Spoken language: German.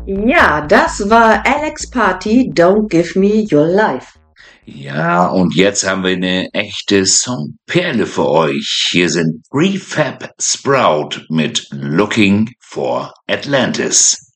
Ja, das war Alex Party, Don't Give Me Your Life. Ja, und jetzt haben wir eine echte Songperle für euch. Hier sind Prefab Sprout mit Looking for Atlantis.